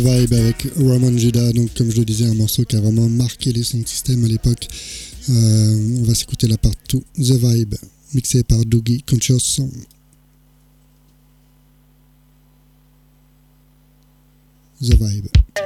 Vibe avec Roman Judah, donc comme je le disais, un morceau qui a vraiment marqué les sons système à l'époque. On va s'écouter la part 2, The Vibe, mixé par Doogie Conscious Song. The Vibe.